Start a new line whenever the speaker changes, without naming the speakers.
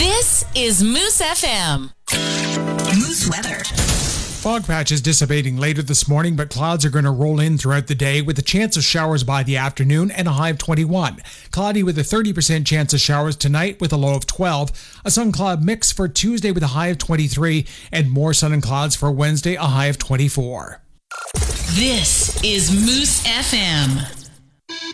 This is Moose FM.
Moose weather.
Fog patches dissipating later this morning, but clouds are going to roll in throughout the day with a chance of showers by the afternoon and a high of 21. Cloudy with a 30% chance of showers tonight with a low of 12. A sun-cloud mix for Tuesday with a high of 23. And more sun and clouds for Wednesday, a high of 24.
This is Moose FM.